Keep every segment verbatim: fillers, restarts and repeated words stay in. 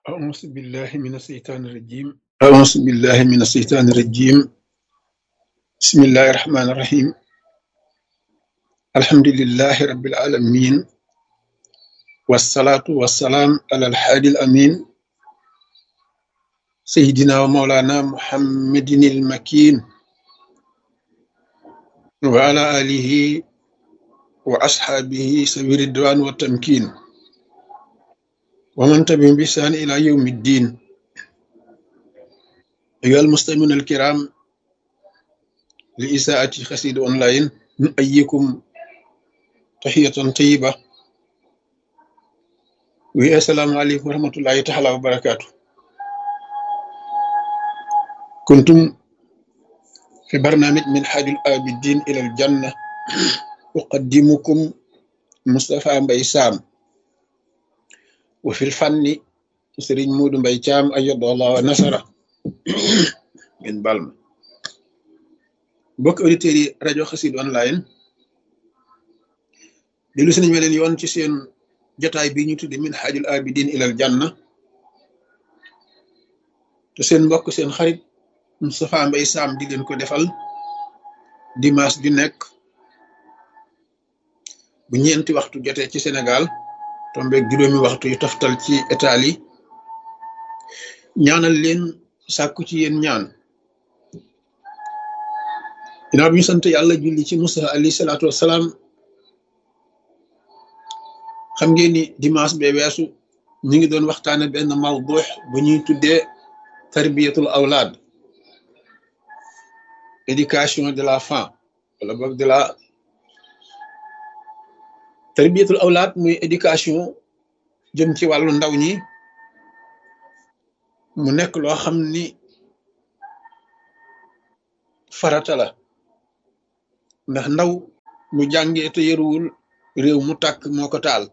أعوذ بالله من الشيطان الرجيم أعوذ بالله من الشيطان الرجيم بسم الله الرحمن الرحيم الحمد لله رب العالمين والصلاة والسلام على الحادي الأمين سيدنا ومولانا محمد المكين وعلى آله وأصحابه سبيل الدوان والتمكين ومن تبعهم بإحسان إلى يوم الدين أيها المستمعون الكرام لإساءة خسيد أونلاين نؤيكم تحية طيبة والسلام عليكم ورحمة الله تعالى وبركاته. كنتم في برنامج من حاج الآبدين إلى الجنة أقدمكم مصطفى مباي سام وفي الفن سرين مود مباي شام أيد الله ونصره من بالم بوك أوديتيري راديو خسيد أونلاين ديلو سيني ميلين يون ci seen jotaay bi ñu tuddi min hajul abidin ilal janna te seen mbokk seen xarit Moustapha Mbaye Sam di leen ko defal dimanche ju nekk bu ñeenti waxtu jotee ci Sénégal tombeeg juróomi waxtu yu toftal ci Italie ñaanal leen sàkku ci yéen ñaan ginnaaw bi ñu sant yàlla julli ci Musa alayhi salaatu wassalaam xam ngeen ni dimanche bee weesu ñu ngi doon waxtaane benn mawdu bu ñuy tuddee tarbiyatul awlaad éducation de la femme wala boog de la tarbiyatul awlaad muy éducation jëm ci wàllu ndaw ñi mu nekk loo xam ni farata la ndax ndaw mu jàngee te yaruwul réew mu tàkk moo ko taal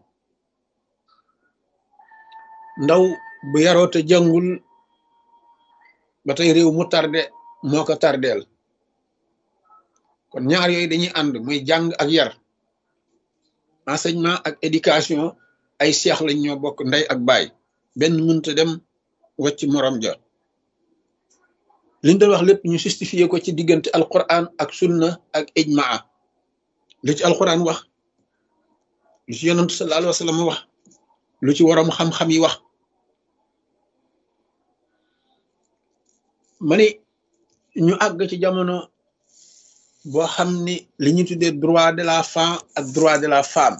ndaw bu yaroo te jàngul ba tey réew mu tarde moo ko tardeel kon ñaar yooyu dañuy ànd muy jàng ak yar enseignement ak éducation ay seex lañ ñoo bokk ndey ak baay benn mënta dem wacc morom ja liñ doon wax lépp ñu justifié ko ci diggante alquran ak sunna ak ijmaa lu ci alquran wax lu ci yonantu sallallahu alayhi wa sallam wax lu ci waroom xam-xam yi wax ma ni ñu àgg ci jamono boo xam ni li ñu tuddee droit de la femme ak droit de la femme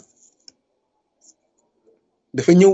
dafa ñëw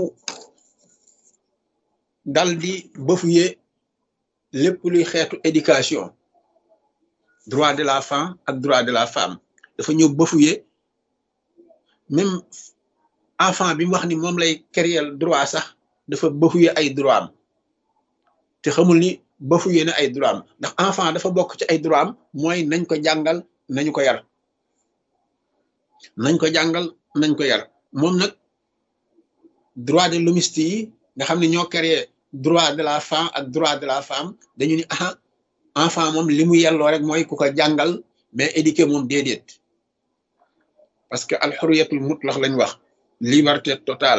dal di bafouer lépp luy xeetu éducation droit de la femme ak droit de la femme dafa ñëw bafouer même enfant bi mu wax ni moom lay créer droit sax dafa bafouer ay droit am te xamul ni bafouer na ay droit am ndax enfant dafa bokk ci ay droit am mooy nañ ko jàngal nañu ko yar nañ ko jàngal nañ ko yar moom nag droit de l'hommiste yi nga xam ne ñoo créé droit de la femme ak droit de la femme dañu ni aha enfant moom li mu yelloo rek mooy ku ko jàngal mais éduqué moom déedéet parce que alxuriyatul mutlax lañ wax liberté totale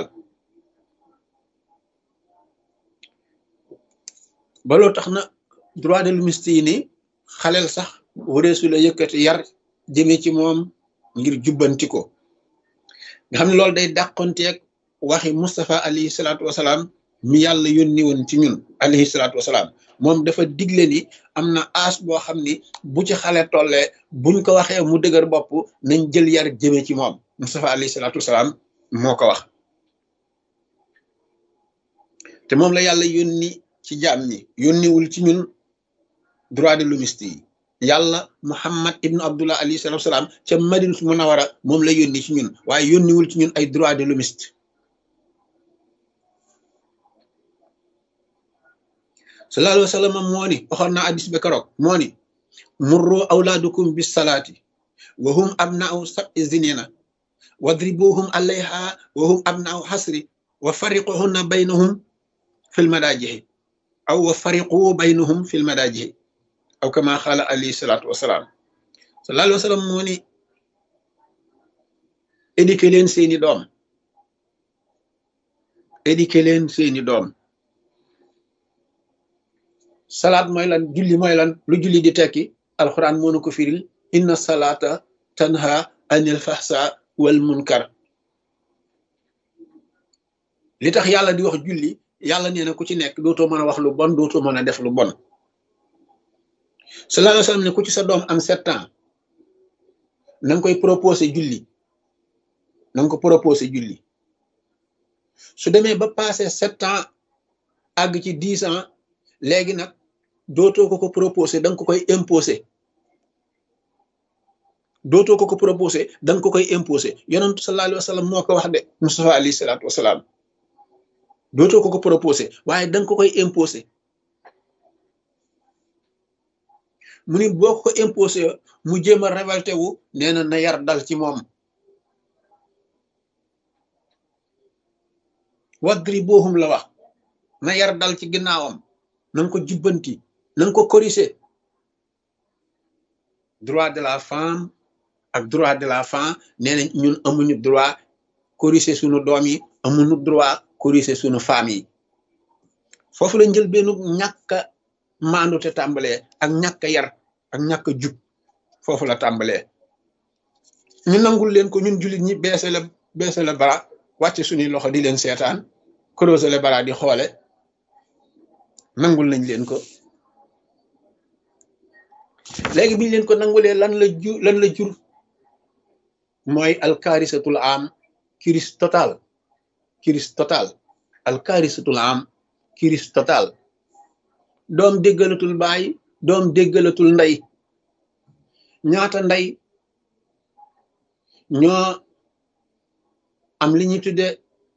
ba loo tax na droit de l'hommiste yi ni xaleel sax wareesu la yëkkati yar jëme ci moom ngir jubbanti ko nga xam ne loolu day dàqonteeg waxi Moustapha alayhi salaatu wasalaam mi yàlla yónni woon ci ñun alayhi salaatu wasalaam moom dafa digle ni am na âge boo xam ni bu ci xale tollee buñ ko waxee mu dëgër bopp nañ jël yar jëme ci moom Moustapha alayhi salaatu wasalaam moo ko wax te moom la yàlla yónni ci jaam ñi yónniwul ci ñun droit de l'hommiste yi yàlla Muhammad ibnu Abdullah alayhi salaatu wasalaam ca Madinatu Munawara moom la yónni ci ñun waaye yónniwul ci ñun ay droit de l'hommiste sallallahu alayhi wa sallam moo ni waxoon naa addis ba keroog moo ni murru awlaadukum bis salaati wa hum abna'u sab'i zinina wadribuhum alayha wa hum abna'u hasri wa fariquhunna baynahum fil madaajihi aw wa fariqu baynahum fil madaajihi aw kama xaala alayhi salaatu wasalaam sallallahu alayhi wa sallam moo ni éduquer leen seeni doom éduquer leen seeni doom salaat mooy lan julli mooy lan lu julli di tekki alxuraan moo nu ko firil inna salaata tanha anil fahsa wal munkar li tax yàlla di wax julli yàlla nee na ku ci nekk dootoo mën a wax lu bon dootoo mën a def lu bon sallallahu alayhi wa sallam ne ku ci sa doom am sept ans na nga koy proposé julli na nga ko proposé julli su demee ba passé sept ans àgg ci dix ans léegi nag dootoo ko ko proposé da nga ko koy imposé dootoo ko ko proposé da nga ko koy imposé yonentu sallallahu alayhi wa sallam moo ko wax de Mustafa alayhi salaatu wasalaam dootoo ko ko proposé waaye da nga ko koy imposé mu ni boo ko imposé mu jéem a révolté wu nee na na yar dal ci moom wadribuhum la wax na yar dal ci ginnaawam na nga ko jubbanti na nga ko corriger droit de la femme ak droit de la femme nee na ñun amuñu droit corriger suñu doom yi amuñu droit corriger suñu femme yi foofu la njël benn ñàkk a maandu te tàmbalee ak ñàkk a yar ak ñàkk a jub foofu la tàmbalee ñu nangul leen ko ñun jullit ñi beese la beese la bara wàcce suñuy loxo di leen seetaan croiser les bras di xoole nangul nañ leen ko léegi biñ leen ko nangulee lan la ju lan la jur mooy alkaarisatul am kiris total kiris total alkaarisatul am kiris total doom déggalatul baay doom déggalatul ndey ñaata ndey ñoo am li ñuy tudde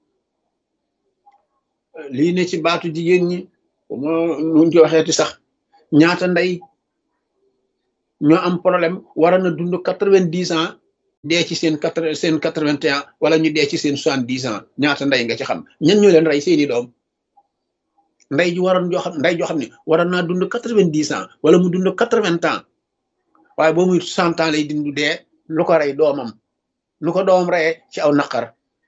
lii ne ci baatu jigéen ñi moo nuñ ci waxeeti sax ñaata ndey ñoo am problème war na dund quatre-vingt-dix ans dee ci seen quatre seen quatre-vingt-un ans wala ñu dee ci seen soixante-dix ans ñaata ndey nga ci xam ñan ñoo leen rey seeni doom ndey ju waroon joo xam ndey joo xam ne waroon naa dund quatre-vingt-dix ans wala mu dund quatre-vingts ans waaye boo muy cent ans lay dund dee lu ko rey doomam lu ko doomam reyee ci aw naqar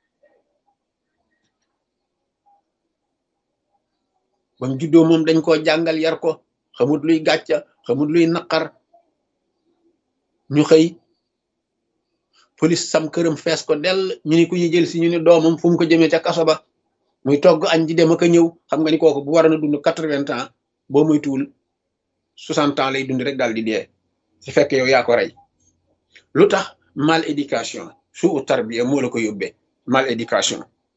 bam juddoo moom dañ koo jàngal yar ko xamut luy gàcca xamut luy naqar ñu xëy police sam këram fees ko dell ñu ni ku ñu jël si ñu ni doomam fu mu ko jëmee ca kaso ba muy togg añ ji dem ak a ñëw xam nga ni kooku bu war na dund quatre-vingts ans boo muy tuul soixante ans lay dund rek daal di dee su fekkee yow yaa ko rey lu tax mal éducation su u tarbiya moo la ko yóbbee mal éducation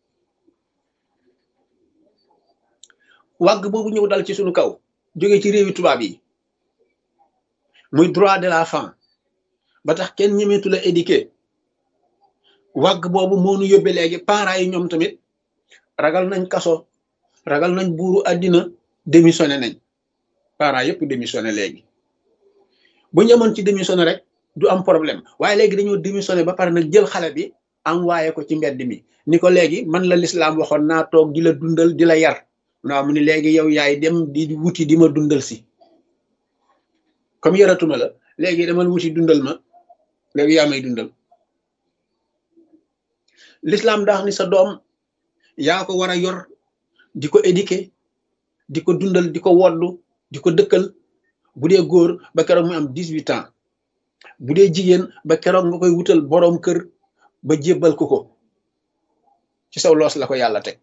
wàgg boobu ñëw dal ci suñu kaw jóge ci réewi tubaab yi muy droit de la femme ba tax kenn ñemeetu la éduquer wàgg boobu moo nu yóbbee léegi parents yi ñoom tamit ragal nañ kaso ragal nañ buuru àddina démissionné nañ parents yëpp démissionné léegi bu ñu amoon ci démissionné rek du am problème waaye léegi dañoo démissionné ba pare nag jël xale bi envoyé ko ci mbedd mi ni ko léegi man la lislaam waxoon naa toog di la dundal di la yar naa mu ni léegi yow yaay dem di wuti di ma dundal si comme yaratuma la léegi demal wuti dundal ma léegi yaa may dundal l'islam daa wax ni sa doom yaa ko war a yor di ko éduquer di ko dundal di ko woddu di ko dëkkal bu dee góor ba keroog mu am dix-huit ans bu dee jigéen ba keroog nga koy wutal boroom kër ba jébbal ko ko ci saw loos la ko yàlla teg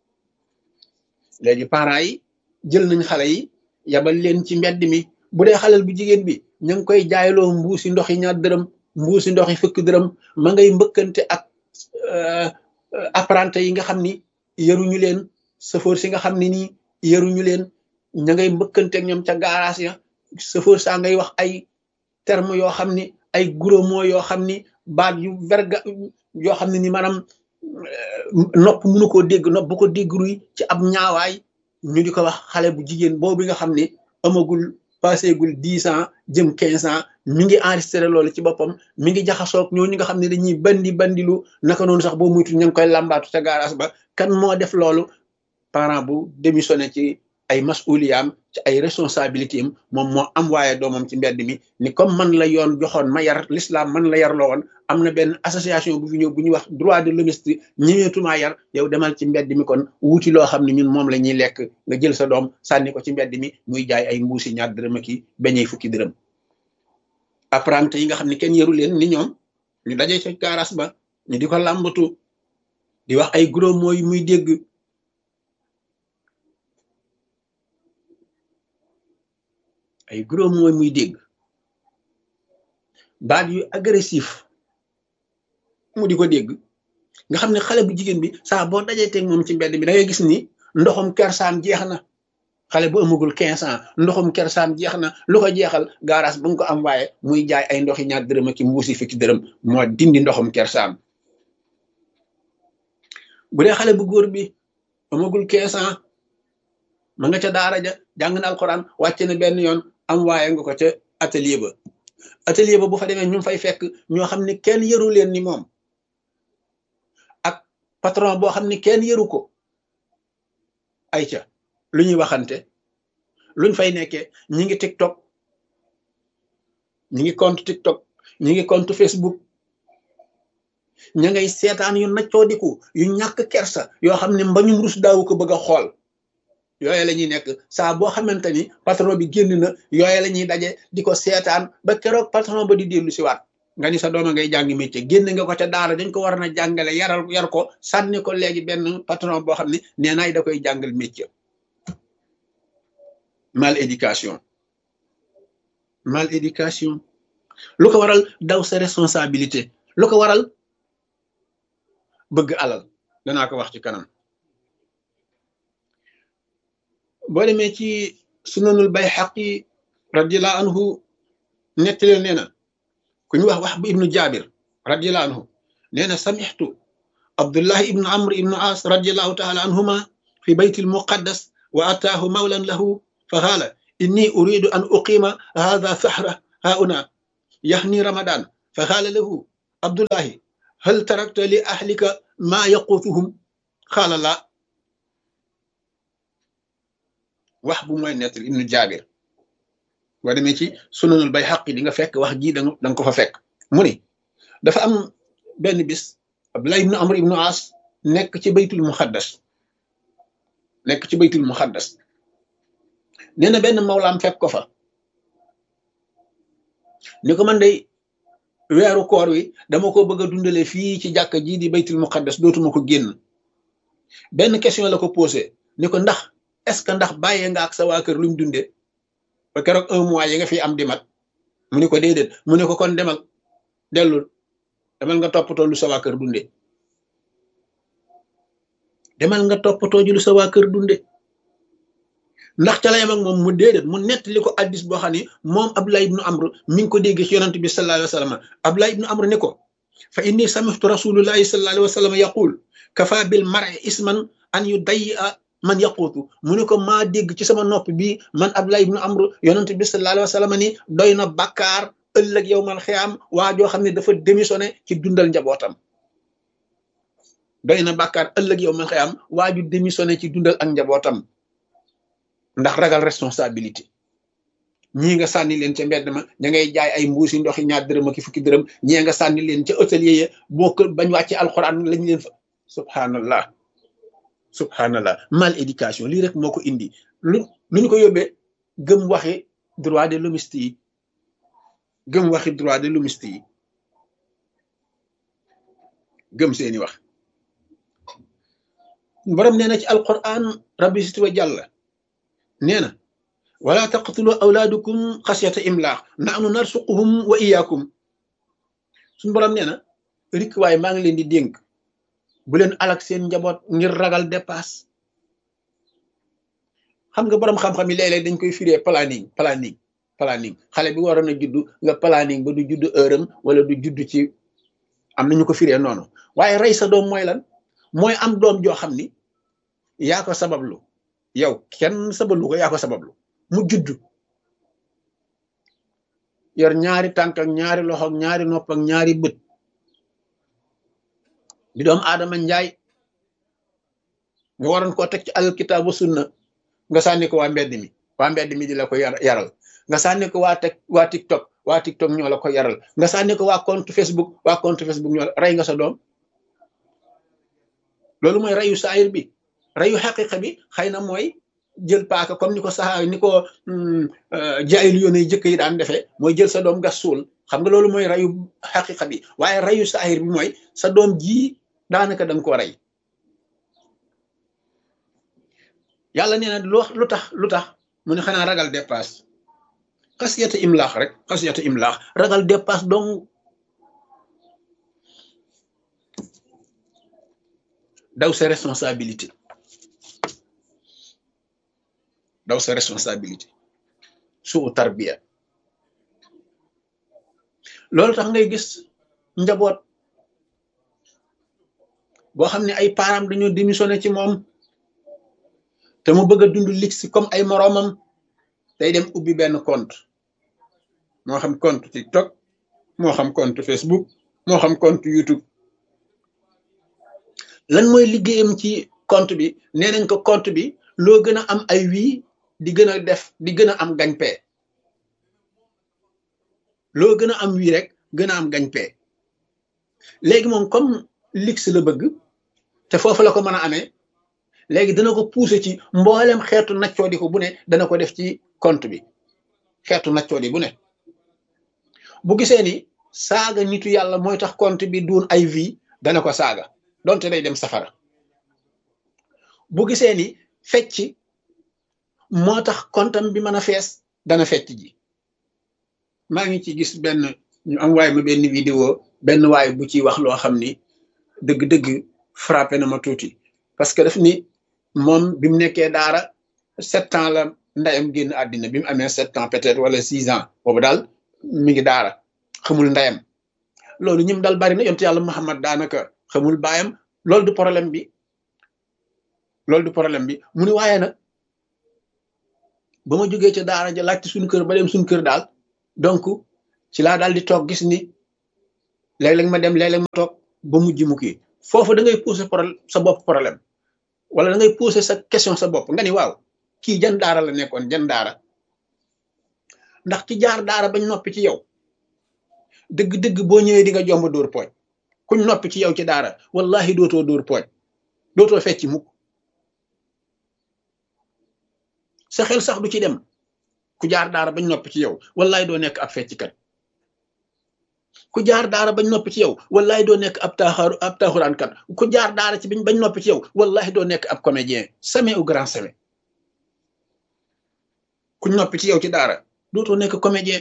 léegi parents yi jël nañ xale yi yabal leen ci mbedd mi bu dee xalel bu jigéen bi ña ngi koy jaayloo mbuusi ndox yi ñaar dërëm mbuusi ndox yi fukk dërëm ma ngay mbëkkante ak apprenti yi nga xam ni yaruñu leen chauffeur si nga xam ne nii yaruñu leen ña ngay mbëkkante ak ñoom ca garage ya chauffeur saa ngay wax ay terme yoo xam ni ay gros mots yoo xam ni baat yu verga yoo xam ne ni maanaam nopp mënu koo dégg nopp bu ko dégg ruy ci ab ñaawaay ñu di ko wax xale bu jigéen boobu nga xam ne amagul passégul dix ans jëm quinze ans mi ngi enregistré loolu ci boppam mi ngi jaxasoog ñooñu nga xam ne dañuy bandi bandilu naka noonu sax boo muytu ñu ngi koy lambaatu ca garage ba kan moo def loolu parent bu démissionné ci ay masuliyaam ci ay responsabilité am moom moo am waaye doomam ci mbedd mi ni comme man la yoon joxoon ma yar l'islam man la yar loo woon am na benn association bu fi ñëw bu ñuy wax droit de l'hommiste ñëweetumaa yar yow demal ci mbedd mi kon wuti loo xam ne ñun moom la ñuy lekk nga jël sa doom sànni ko ci mbedd mi muy jaay ay mbuusi ñaar dërëm ak i beñey fukki dërëm apprenti yi nga xam ne kenn yaru leen ni ñoom ñu daje ca gaaraas ba ñu di ko làmbatu di wax ay gros mots yu muy dégg ay gros mots muy dégg baat yu agressif mu di ko dégg nga xam ne xale bu jigéen bi saa boo dajee teg moom ci mbedd bi da ngay gis ni ndoxum kersaam jeex na xale bu amagul quinze ans ndoxum kersaam jeex na lu ko jeexal gaaraas bu nga ko am waaye muy jaay ay ndoxi ñaar dërëm ak mbuusi fukki dërëm moo dindi ndoxum kersaam bu dee xale bu góor bi amagul quinze ans ma nga ca daara ja jàng na alxuraan wàcce na benn yoon am waaye nga ko ca atelier ba atelier ba bu fa demee ñu fay fekk ñoo xam ne kenn yëru leen ni moom ak patron boo xam ne kenn yëru ko ay ca lu ñuy waxante luñ fay nekkee ñi ngi TikTok ñi ngi compte TikTok ñi ngi compte Facebook ña ngay seetaan yu naccoodiku yu ñàkk kersa yoo xam ne mbañum rus daawu ko bëgg a xool yooye la ñuy nekk saa boo xamante ni patron bi génn na yooye la ñuy daje di ko seetaan ba keroog patron ba di dellu si waat nga ni sa dooma ngay jàng métier génn nga ko ca daara dañ ko war na jàngale yaral yar ko sànni ko léegi benn patron boo xam ne nee naay da koy jàngal métier mal éducation mal éducation lu ko waral daw sa responsabilité lu ko waral bëgg alal danaa ko wax ci kanam boo demee ci sunanul Bayhaqi radiyallahu anhu nettaleel nee na ku ñu wax wax bu ibnu Jabir radiyallahu anhu nee na samixtu Abdullah ibnu Amr ibnu As radiyallahu taala anhuma fi baytil muqaddas wa ataahu mawlan lahu fa qaala inni uridu an uqima hadha sahra hauna yahni ramadan fa qaala lahu Abdullahi hal tarakta li ahlika ma yaqutuhum qaala la wax bu mooy nettal ibnu Jabir boo demee ci sunanul Bayhaqi di nga fekk wax ji da nga ko fa fekk mu ni dafa am benn bis Abdullah ibnu Amr ibnu As nekk ci baytul muqaddas nekk ci baytul muqaddas nee na benn mawlaam fekk ko fa ni ko man day weeru koor wi dama ko bëgg a dundale fii ci jàkka jii di baytul muqaddas dootuma ko génn benn question la ko posé ni ko ndax est-ce que ndax bàyyee nga ak sa waa kër luñ dundee ba keroog un mois yi nga fi am di mat mu ni ko déedéet mu ne ko kon demal dellul demal nga toppatoo lu sa waa kër dundee demal nga toppatoo ji lu sa waa kër dundee ndax ca la yam ak moom mu déedéet mu nettali ko addis boo xam ne moom Abdullah ibnu Amr mi ngi ko déggee ci yonent bi sallallahu alayhi wa sallam Abdullah ibnu Amr ne ko fa inni samihtu rasulullahi sallallahu alayhi wa sallam yaqul kafa bil mar'i isman an yudayya man yaquutu mu ne ko maa dégg ci sama nopp bi man Abdullah ibnu Amr yonent bi sallallahu alayhi wa sallam ni doy na bàkkaar ëllëg yowmal xiyaam waa joo xam ne dafa démissionné ci dundal njabootam doy na bàkkaar ëllëg yowmal xiyaam waa ju démissionné ci dundal ak njabootam ndax ragal responsabilité ñii nga sànni leen ca mbedd ma ña ngay jaay ay mbuusi ndoxi ñaar dërëm ak fukki dërëm ñii nga sànni leen ca hôtelier ya boo ko bañ wàcce alxuraan lañ leen fa subhanallah subhanallah mal éducation lii rek moo ko indi lu lu ñu ko yóbbee gëm waxi droit de l'hommiste yi gëm waxi droit de l'hommiste yi gëm seeni wax borom nee na ci alquran rabbi situ wa jàlla nee na wala taqtulu awlaadukum xasiyata imlaax nahnu narsuquhum wa iyaakum suñu borom nee na rik waaye maa ngi leen di dénk bu leen alak seen njaboot ngir ragal dépasse xam nga borom xam-xam yi léeg-léeg dañ koy firee planning planning planning xale bi waroon a juddu nga planning ba du judd heure am wala du judd ci am nañu ko firee noonu waaye rey sa doom mooy lan mooy am doom joo xam ni yaa ko sabablu yow kenn sabablu ko yaa ko sabablu mu judd yor ñaari tànk ak ñaari loxo ak ñaari nopp ak ñaari bët di doom aadama njaay nga waroon koo teg ci alkitab wa sunna nga sànni ko waa mbedd mi waa mbedd mi di la ko yaral nga sànni ko waa teg waa TikTok waa TikTok ñoo la ko yaral nga sànni ko waa compte Facebook waa compte Facebook ñoo la rey nga sa doom loolu mooy reyu saayir bi reyu xaqiqa bi xëy na mooy jël paaka comme ni ko saxaar ni ko jaay lu yónnee jëkk yi daan defee mooy jël sa doom gas suul xam nga loolu mooy reyu xaqiqa bi waaye reyu saayir bi mooy sa doom ji daanaka da nga koo rey yàlla nee na lu lu tax lu tax mu ne xanaa ragal dépasse xasiyata imlaax rek xasiyata imlaax ragal dépasse donc daw sa responsabilité daw sa responsabilité suu tarbiya loolu tax ngay gis njaboot boo xam ne ay parents dañoo démissionné ci moom te mu bëgg a dund lix comme ay moroomam day dem ubbi benn compte moo xam compte TikTok moo xam compte Facebook moo xam compte YouTube lan mooy liggéeyam ci compte bi nee nañ ko compte bi loo gën a am ay wii di gën a def di gën a am gagne-pain loo gën a am wii rek gën a am gagne-pain léegi moom comme lix la bëgg te foofu la ko mën a amee léegi dana ko pousser ci mboolem xeetu naccoo di ko bu ne dana ko def ci compte bi xeetu naccoo di bu ne bu gisee ni saaga nitu yàlla mooy tax compte bi duun ay vie dana ko saaga donte day dem safara bu gisee ni fecc moo tax comptam bi mën a fees dana fecc ji maa ngi ci gis benn ñu am waay ma benn vidéo benn waay bu ci wax loo xam ni dëgg-dëgg frappé na ma tuuti parce que daf ni moom bi mu nekkee daara sept ans la ndeyam génn àddina bi mu amee sept ans peut-être wala six ans boobu daal mi ngi daara xamul ndeyam loolu ñim dal bari na yontu yàlla Muhammad daanaka xamul baayam loolu du problème bi loolu du problème bi mu ni waaye nag ba ma jógee ca daara ja laajte suñu kër ba dem suñu kër daal donc ci laa daal di toog gis ni léeg-léeg ma dem léeg-léeg ma toog ba mujj mu kii foofu da ngay pousser problème sa bopp problème wala da ngay pousser sa question sa bopp nga ni waaw kii jan daara la nekkoon jan daara ndax ci jaar daara bañ noppi ci yow dëgg-dëgg boo ñëwee di nga jomb dóor pooj kuñ noppi ci yow ci daara wallahi dootoo dóor pooj dootoo fecc mukk sa xel sax du ci dem ku jaar daara bañ noppi ci yow wallahi doo nekk ab fecckat ku jaar daara bañ noppi ci yow wallahi doo nekk ab taaxaru ab taaxuraankat ku jaar daara ci biñ bañ noppi ci yow wallahi doo nekk ab comédien jamais ou grand jamais ku noppi ci yow ci daara dootoo nekk comédien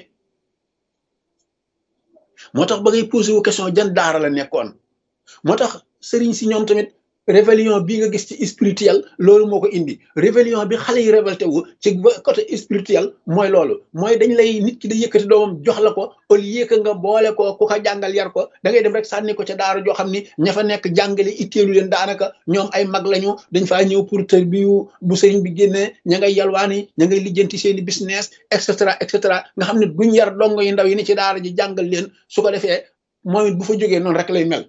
moo tax ba ngay posé wu question jan daara la nekkoon moo tax sëriñ si ñoom tamit rébellion bi nga gis ci spirituel loolu moo ko indi rébellion bi xale yi révolté wu ci côté spirituel mooy loolu mooy dañ lay nit ki da yëkkati doomam jox la ko au lieu que nga boole ko ku ko jàngal yar ko da ngay dem rek sànni ko ca daara joo xam ni ña fa nekk jàngale itteelu leen daanaka ñoom ay mag lañu dañ faa ñëw pour tër bi bu sëriñ bi génnee ña ngay yalwaani ña ngay lijjanti seeni business et cetera et cetera nga xam ne duñ yar dongo yi ndaw yi ni ci daara ji jàngal leen su ko defee mooy bu fa jógee noonu rek lay mel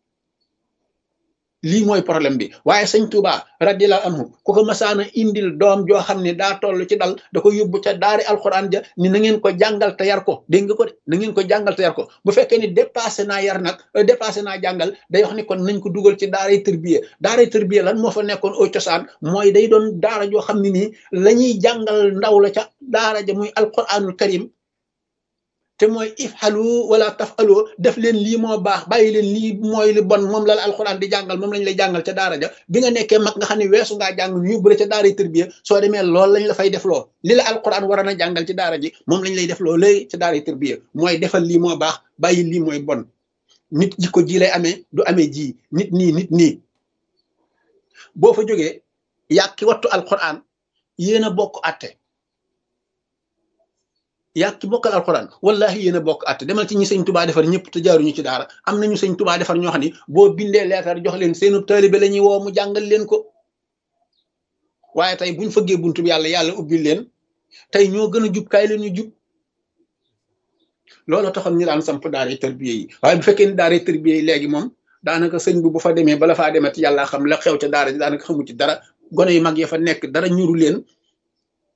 lii mooy problème bi waaye sëñ Touba radiyallahu anhu ku ko masaana indil doom joo xam ne daa toll ci dal da ko yóbbu ca daari alxuraan ja ni na ngeen ko jàngal te yar ko dégg nga ko de na ngeen ko jàngal te yar ko bu fekkee ni dépassé naa yar nag dépassé naa jàngal day wax ni kon nañ ko dugal ci daaray tërbiye daaray tërbiye lan moo fa nekkoon au cosaan mooy day doon daara joo xam ne nii la ñuy jàngal ndaw la ca daara ja muy alquranul karim te mooy ifxalu wala tafalu def leen lii moo baax bàyyi leen lii mooy li bon moom la la alxuraan di jàngal moom lañ lay jàngal ca daara ja bi nga nekkee mag nga xam ne weesu ngaa jàng ñu yóbbu la ca daara tërbiya soo demee loolu lañ la fay def loo li la alxuraan war a jàngal ci daara ji moom lañ lay def loo léegi ca daara tërbiya mooy defal lii moo baax bàyyi lii mooy bon nit jikko ji lay amee du amee ji nit nii nit nii boo fa jógee yàq ki wattu alxuraan yéen a bokk àtte yàq ci bokkal alxuraan wallahi yéen a bokk àtte demal ci ñi sëñ tubaa defar ñëpp te jaaruñu ci daara am nañu sëñ tubaa defar ñoo xam ni boo bindee leetar jox leen seenu taalibe la ñuy woo mu jàngal leen ko waaye tey buñ fëggee buntu bi yàlla yàlla ubbil leen tey ñoo gën a jub kaay leen ñu jub loolu taxoon ñu daan samp daara tarbiya yi waaye bu fekkee ni daara tarbiya yi léegi moom daanaka sëñ bi bu fa demee bala faa demati yàlla xam la xew ca daara ji daanaka xamu ci dara gone yu mag ya fa nekk dara ñuru leen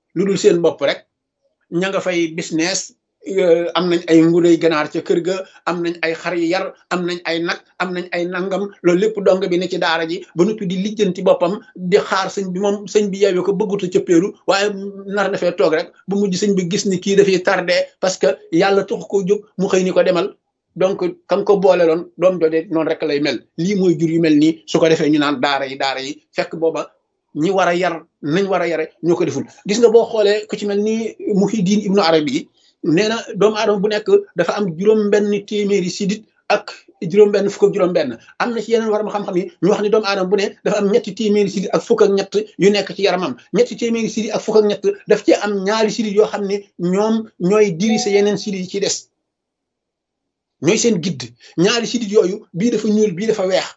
lu dul seen bopp rek ña nga fay business am nañ ay nguley ganaar ca kër ga am nañ ay xar yu yar am nañ ay nag am nañ ay nangam loolu lépp dong bi ne ci daara ji ba noppi di lijjanti boppam di xaar sëñ bi moom sëñ bi yeewee ko bëggutu ca péeru waaye nar dafee toog rek bu mujj sëñ bi gis ni kii dafay tardé parce que yàlla tax ko jóg mu xëy ni ko demal donc kam ko boole loon doom jooje noonu rek lay mel lii mooy jur yu mel nii su ko defee ñu naan daara yi daara yi fekk booba ñi war a yar nañ war a yare ñoo ko deful gis nga boo xoolee ku ci mel ni Muhyiddin Ibnu Arabi yi nee na doomu aadama bu nekk dafa am juróom-benn téeméeri sidit ak juróom-benn fukk ak juróom-benn am na ci yeneen war ma xam-xam yi ñu wax ni doomu aadama bu ne dafa am ñetti téeméeri sidit ak fukk ak ñett yu nekk ci yaramam ñetti téeméeri sidit ak fukk ak ñett daf cee am ñaari sidit yoo xam ne ñoom ñooy diriger yeneen sidit yi ci des ñooy seen gidd ñaari sidit yooyu bii dafa ñuul bii dafa weex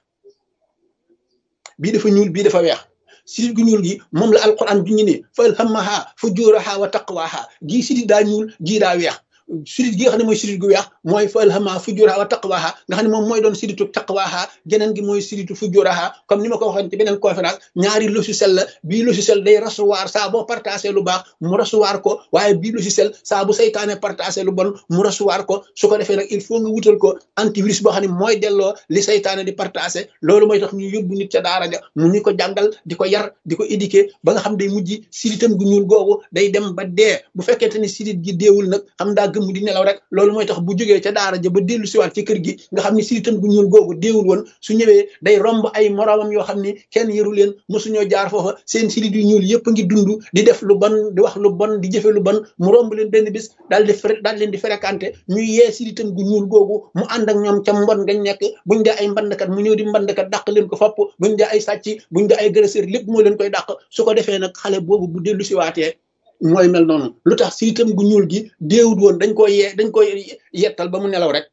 bii dafa ñuul bii dafa weex sidit gu ñuul gi moom la alquran ju ñu ne fa alhamaha fujuraha wa taqwaha gii sidit daa ñuul gii daa weex sidit gi nga xam ne mooy sidit gu weex mooy fa alhamaha fujuraha wa taqwaha nga xam ne moom mooy doon siditu taqwaha geneen gi mooy siditu fujuraha comme ni ma ko waxoon ci beneen conférence ñaari logiciel la bii logiciel day recevoir saa boo partagé lu baax mu recevoir ko waaye bii logiciel saa bu saytaane partagé lu bon mu recevoir ko su ko defee nag il faut nga wutal ko antivirus boo xam ne mooy delloo li saytaane di partagé loolu mooy tax ñu yóbbu nit ca daara ja mu ñu ko jàngal di ko yar di ko éduquer ba nga xam day mujj siditam gu ñuul googu day dem ba dee bu fekkente ni sidit gi deewul nag xam daa gëmm di nelaw rek loolu mooy tax bu jógee ca daara ja ba dellu siwaat ci kër gi nga xam ne siditam gu ñuul googu deewul woon su ñëwee day romb ay moroomam yoo xam ni kenn yëru leen mosuñoo jaar foofa seen sidit yu ñuul yëpp ngi dund di def lu bon di wax lu bon di jëfe lu bon mu romb leen benn bis daal di daal leen di fréquenté ñuy yee siditam gu ñuul googu mu ànd ak ñoom ca mbon ngañ nekk buñ dee ay mbandkat mu ñëw di mbandkat dàq leen ko fopp buñ dee ay sàcc buñ dee ay agresseur lépp moo leen koy dàq su ko defee nag xale boobu bu dellu siwaatee mooy mel noonu lu tax siditam gu ñuul gi déewut woon dañ koy yee dañ koy yettal ba mu nelaw rek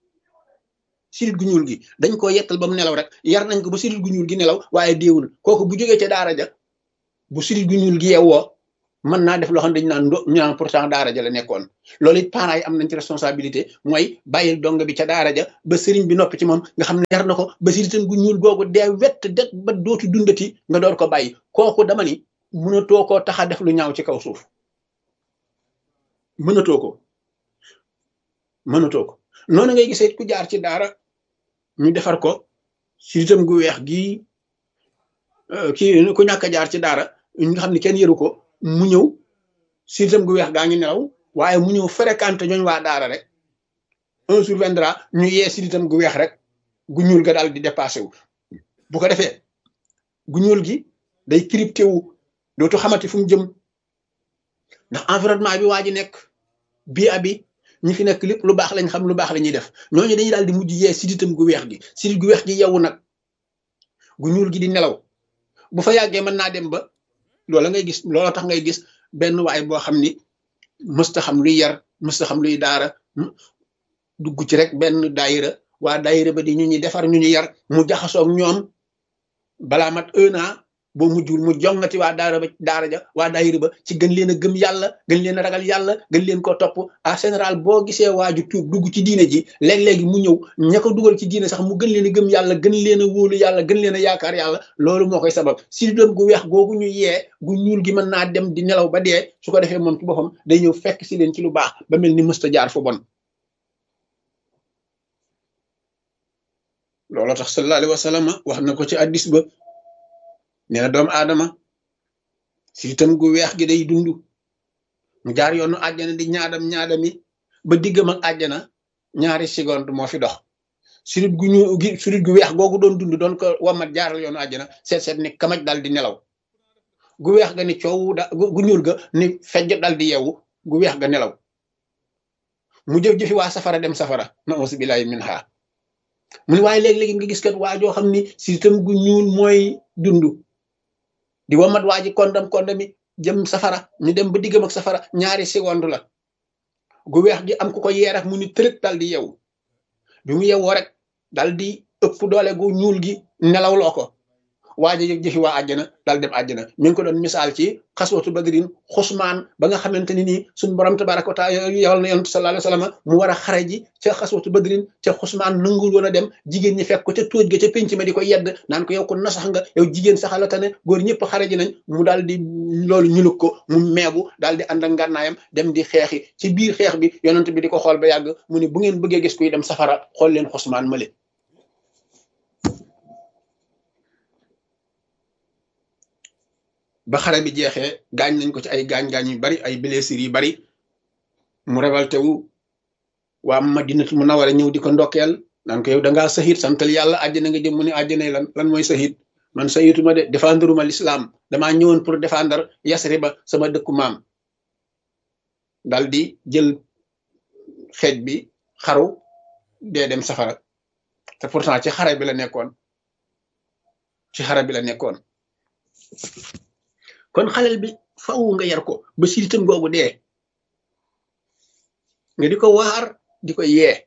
sidit gu ñuul gi dañ ko yettal ba mu nelaw rek yar nañ ko ba sidit gu ñuul gi nelaw waaye déewul kooku bu jógee ca daara ja bu sidit gu ñuul gi yeewoo mën naa def loo xam ne dañu naan ndo ñu naan pourtant daara ja la nekkoon loolu it parents yi am nañ ci responsabilité mooy bàyyil dong bi ca daara ja ba sëriñ bi noppi ci moom nga xam ne yar na ko ba siditam gu ñuul googu dee wett det ba dootu dundati nga door ko bàyyi kooku dama ni mënatoo koo tax a def lu ñaaw ci kaw suuf mënatoo ko mënatoo ko noonu ngay gisee ku jaar ci daara ñu defar ko siditam gu weex gii kii ku ñàkk a jaar ci daara nga xam ne kenn yëru ko mu ñëw siditam gu weex gaa ngi nelaw waaye mu ñëw fréquenté ñooñ waa daara rek un jour viendra ñu yee siditam gu weex rek gu ñuul ga daal di dépassé wu bu ko defee gu ñuul gi day crypté wu dootu xamati fu mu jëm ndax environnement bi waa ji nekk bii abi ñi fi nekk lépp lu baax lañ xam lu baax la ñuy def ñooñu dañuy daal di mujj yee siditam gu weex gi sidit gu weex gi yeewu nag gu ñuul gi di nelaw bu fa yàggee mën naa dem ba loola ngay gis loola tax ngay gis benn waay boo xam ni mësta xam luy yar mësta xam luy daara dugg ci rek benn daayira waa daayira ba di ñu ñuy defar ñu ñu yar mu jaxasoog ñoom balaa mat un an boo mujjul mu jongati waa daara ba daara ja waa daayira ba ci gën leen a gëm yàlla gën leen a ragal yàlla gën leen koo topp en général boo gisee waaju tuub dugg ci diine ji léeg-léegi mu ñëw ña ko dugal ci diine sax mu gën leen a gëm yàlla gën leen a wóolu yàlla gën leen a yaakaar yàlla loolu moo koy sabab siditam gu weex googu ñu yee gu ñuul gi mën naa dem di nelaw ba dee su ko defee moom ci boppam day ñëw fekk si leen ci lu baax ba mel ni mësta jaar fu bon loolu tax sallallahu alayhi wa sallam wax na ko ci addis ba nee na doomu aadama siditam gu weex gi day dund mu jaar yoonu àjjana di ñaadam ñaadami ba diggam ak àjjana ñaari seconde moo fi dox sidit gu ñu gi sidit gu weex googu doon dund doon ko wamat jaaral yoonu àjjana seet seet ni kamaj dal di nelaw gu weex ga ni coow da gu ñuul ga ni fejj dal di yeewu gu weex ga nelaw mu jëf-jëfi waa safara dem safara na auzu billahi min ha mu ni waaye léegi-léegi nga gis kat waa joo xam ni siditam gu ñuul mooy dund di wamat waa ji kondam kondami jëm safara ñu dem ba diggam ak safara ñaari seconde la gu weex gi am ku ko yee rek mu ni tërëg dal di yeewu bi mu yeewoo rek dal di ëpp doole gu ñuul gi nelaw loo ko waaja yëg jëfi waa àjjana daal dem àjjana mi ngi ko doon misaal ci xaswatu badrin xusmaan ba nga xamante ni nii suñ borom tabaraka wa taala yawal na yonent sallallahu alayhi wa sallam mu war a xare ji ca xaswatu badrin ca xusmaan nangul woon a dem jigéen ñi fekk ko ca tóoj ga ca pénc ma di ko yedd naan ko yow ko nasax nga yow jigéen saxala tane góor ñëpp xare ji nañ mu daal di loolu ñulug ko mu meebu daal di ànd ak ngànnaayam dem di xeexi ci biir xeex bi yonent bi di ko xool ba yàgg mu ni bu ngeen bëggee gis kuy dem safara xool leen xusmaan male ba xare bi jeexee gaañ nañ ko ci ay gaañ-gaañ yu bari ay blessures yu bari mu révolté wu waa Madinatu Munawwara ñëw di ko ndokkeel naan ko yow da ngaa sahit santal yàlla àjjana nga jëm mu ne àjjana lan lan mooy sahit man sahituma de défendre ma l'islam damaa ñëwoon pour défendre Yasriba sama dëkku maam dal di jël xeej bi xaru dee dem safara te pourtant ci xare bi la nekkoon ci xare bi la nekkoon kon xalel bi faw nga yar ko ba siritam googu dee nga di ko waar di ko yee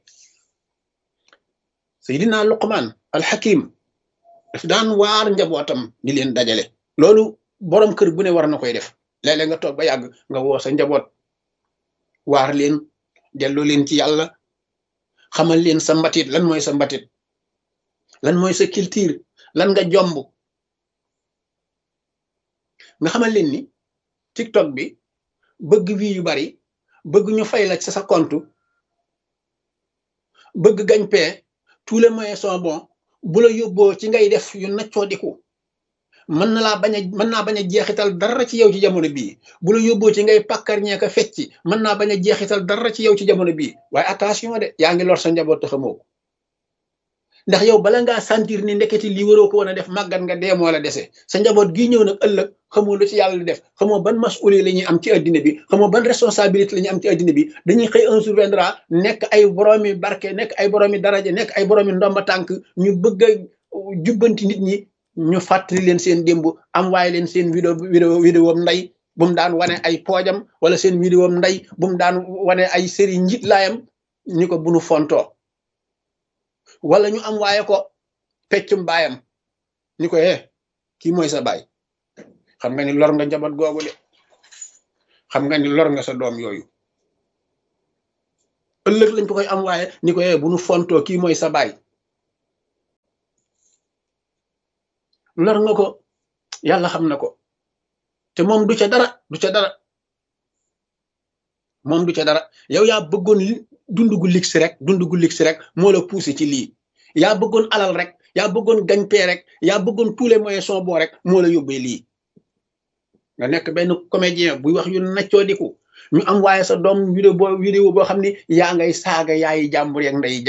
Seydina Luqman alxakim daf daan waar njabootam di leen dajale loolu borom kër bu ne war na koy def léeg-léeg nga toog ba yàgg nga woo sa njaboot waar leen delloo leen ci yàlla xamal leen sa mbatit lan mooy sa mbatit lan mooy sa culture lan nga jomb nga xamal leen ni TikTok bi bëgg wi yu bari bëgg ñu fay la ci sa compte bëgg gañ pee tous les moyens sont bons bu la yóbboo ci ngay def yu naccoo diku mën na laa bañ a mën naa bañ a jeexital dara ci yow ci jamono bii bu la yóbboo ci ngay pàkkar ñeeka fecci mën naa bañ a jeexital dara ci yow ci jamono bii waaye attention de yaa ngi lor sa njaboot te xamoo ko ndax yow bala ngaa sentir ni ndeketi lii waroo ko woon a def màggat nga dee moo la dese sa njaboot gii ñëw nag ëllëg xamoo lu ci yàlla di def xamoo ban masuuli la ñuy am ci addina bi xamoo ban responsabilité la ñuy am ci addina bi dañuy xëy un jour viendra nekk ay boroomi barke nekk ay boroomi daraja nekk ay boroomi ndomba tànk ñu bëgg a jubbanti nit ñi ñu fàttali leen seen démb am waaye leen seen vidéo vidéo vidéo am nday bu mu daan wane ay poojam wala seen vidéo am nday bu mu daan wane ay séri njit laayam ñu ko bunu fontoo wala ñu am waaye ko peccum baayam ñu ko eh kii mooy sa baay xam nga ni lor nga njaboot googu de xam nga ni lor nga sa doom yooyu ëllëg lañ ko koy am waaye ni ko eh bu nu fontoo kii mooy sa baay lor nga ko yàlla xam na ko te moom du ca dara du ca dara moom du ca dara yow yaa bëggoon dund gu ligsi rek dund gu ligsi rek moo la poussé ci lii yaa bëggoon alal rek yaa bëggoon gañpee rek yaa bëggoon tous les moyens sont bons rek moo la yóbbee lii nga nekk benn comédien buy wax yu naccoo diku ñu am waaye sa doom vidéo boo vidéo boo xam ni yaa ngay saaga yaayi jàmbur yeeg nday